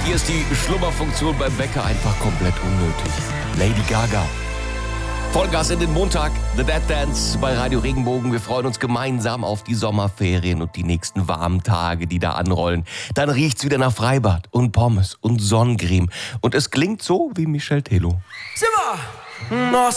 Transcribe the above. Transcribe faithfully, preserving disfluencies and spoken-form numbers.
Hier ist die Schlummerfunktion beim Wecker einfach komplett unnötig. Lady Gaga. Vollgas in den Montag, The Dead Dance bei Radio Regenbogen. Wir freuen uns gemeinsam auf die Sommerferien und die nächsten warmen Tage, die da anrollen. Dann riecht's wieder nach Freibad und Pommes und Sonnencreme. Und es klingt so wie Michel Tello. Simmer!